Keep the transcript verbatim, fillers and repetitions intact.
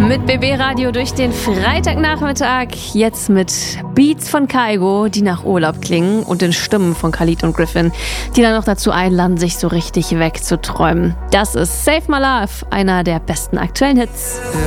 Mit B B Radio durch den Freitagnachmittag. Jetzt mit Beats von Kygo, die nach Urlaub klingen, und den Stimmen von Khalid und Griffin, die dann noch dazu einladen, sich so richtig wegzuträumen. Das ist Save My Love, einer der besten aktuellen Hits.